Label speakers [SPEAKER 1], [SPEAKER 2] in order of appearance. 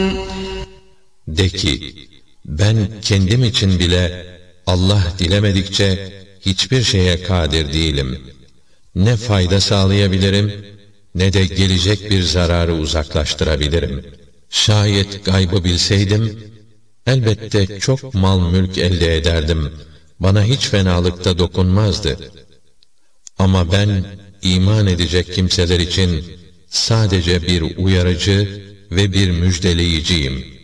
[SPEAKER 1] De ki, ben kendim için bile Allah dilemedikçe hiçbir şeye kadir değilim. Ne fayda sağlayabilirim, ne de gelecek bir zararı uzaklaştırabilirim. Şayet gaybı bilseydim, elbette çok mal mülk elde ederdim. Bana hiç fenalıkta dokunmazdı. Ama ben iman edecek kimseler için sadece bir uyarıcı ve bir müjdeleyiciyim.